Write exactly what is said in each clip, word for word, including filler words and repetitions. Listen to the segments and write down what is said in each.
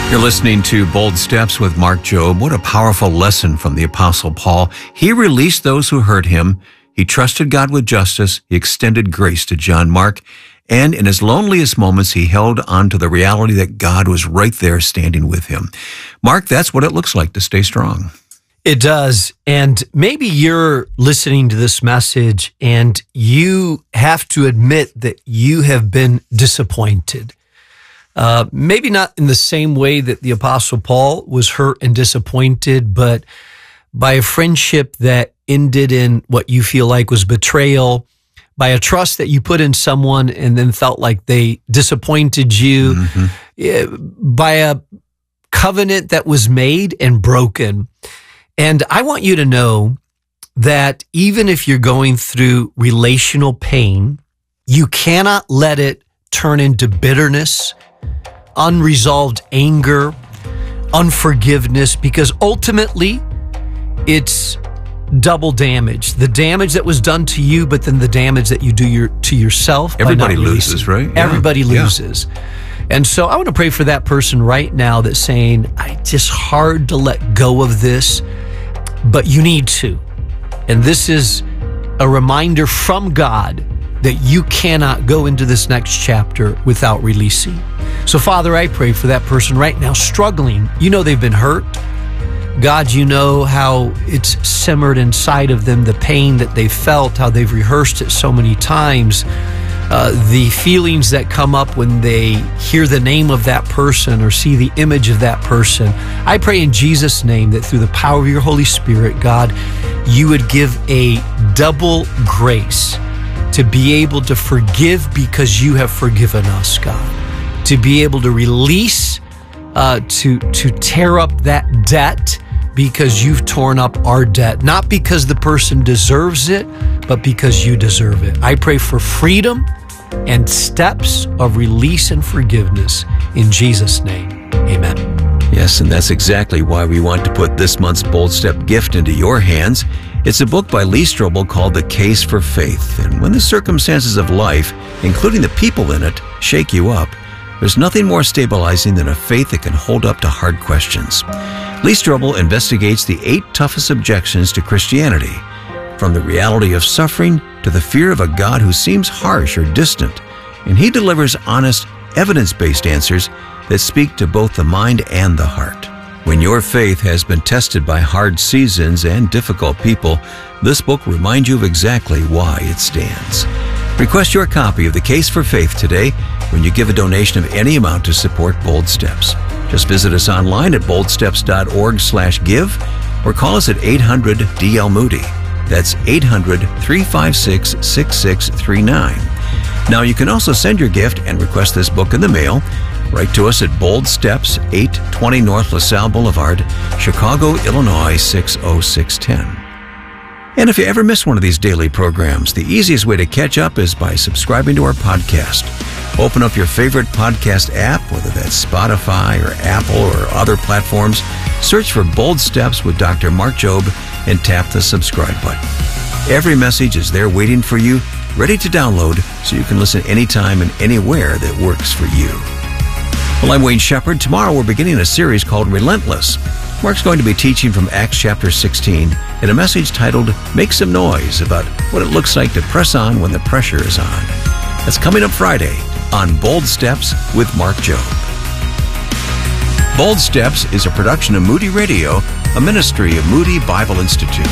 You're listening to Bold Steps with Mark Jobe. What a powerful lesson from the Apostle Paul. He released those who hurt him. He trusted God with justice. He extended grace to John Mark. And in his loneliest moments, he held on to the reality that God was right there standing with him. Mark, that's what it looks like to stay strong. It does. And maybe you're listening to this message and you have to admit that you have been disappointed. Uh, maybe not in the same way that the Apostle Paul was hurt and disappointed, but by a friendship that ended in what you feel like was betrayal, by a trust that you put in someone and then felt like they disappointed you, mm-hmm. by a covenant that was made and broken. And I want you to know that even if you're going through relational pain, you cannot let it turn into bitterness, unresolved anger, unforgiveness, because ultimately it's double damage. The damage that was done to you, but then the damage that you do your, to yourself. Everybody loses, right? Yeah. Everybody loses. Yeah. And so I want to pray for that person right now that's saying, I just hard to let go of this, but you need to. And this is a reminder from God that you cannot go into this next chapter without releasing. So, Father, I pray for that person right now struggling. You know they've been hurt. God, you know how it's simmered inside of them, the pain that they felt, how they've rehearsed it so many times, uh, the feelings that come up when they hear the name of that person or see the image of that person. I pray in Jesus' name that through the power of your Holy Spirit, God, you would give a double grace to be able to forgive because you have forgiven us, God. To be able to release, uh, to, to tear up that debt because you've torn up our debt. Not because the person deserves it, but because you deserve it. I pray for freedom and steps of release and forgiveness in Jesus' name. Amen. Yes, and that's exactly why we want to put this month's Bold Step gift into your hands. It's a book by Lee Strobel called The Case for Faith. And when the circumstances of life, including the people in it, shake you up, there's nothing more stabilizing than a faith that can hold up to hard questions. Lee Strobel investigates the eight toughest objections to Christianity, from the reality of suffering to the fear of a God who seems harsh or distant. And he delivers honest, evidence-based answers that speak to both the mind and the heart. When your faith has been tested by hard seasons and difficult people, this book reminds you of exactly why it stands. Request your copy of The Case for Faith today when you give a donation of any amount to support Bold Steps. Just visit us online at boldsteps.org slash give or call us at eight hundred D L Moody. That's eight hundred, three five six, six six three nine. Now you can also send your gift and request this book in the mail. Write to us at Bold Steps, eight twenty North LaSalle Boulevard, Chicago, Illinois, six oh six one oh. And if you ever miss one of these daily programs, the easiest way to catch up is by subscribing to our podcast. Open up your favorite podcast app, whether that's Spotify or Apple or other platforms. Search for Bold Steps with Doctor Mark Jobe and tap the subscribe button. Every message is there waiting for you, ready to download, so you can listen anytime and anywhere that works for you. Well, I'm Wayne Shepherd. Tomorrow we're beginning a series called Relentless. Mark's going to be teaching from Acts chapter sixteen in a message titled Make Some Noise, about what it looks like to press on when the pressure is on. That's coming up Friday on Bold Steps with Mark Jobe. Bold Steps is a production of Moody Radio, a ministry of Moody Bible Institute.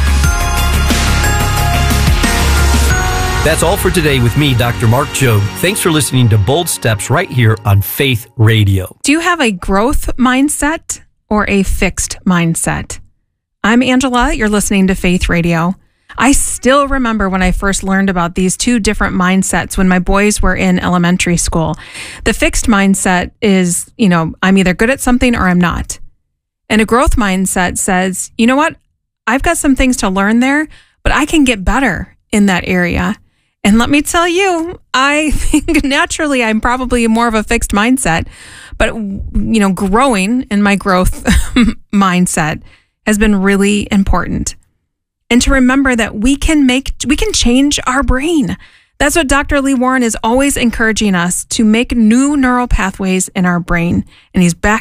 That's all for today with me, Doctor Mark Jobe. Thanks for listening to Bold Steps right here on Faith Radio. Do you have a growth mindset or a fixed mindset? I'm Angela. You're listening to Faith Radio. I still remember when I first learned about these two different mindsets when my boys were in elementary school. The fixed mindset is, you know, I'm either good at something or I'm not. And a growth mindset says, you know what? I've got some things to learn there, but I can get better in that area. And let me tell you, I think naturally I'm probably more of a fixed mindset, but, you know, growing in my growth mindset has been really important. And to remember that we can make, we can change our brain. That's what Doctor Lee Warren is always encouraging us, to make new neural pathways in our brain. And he's back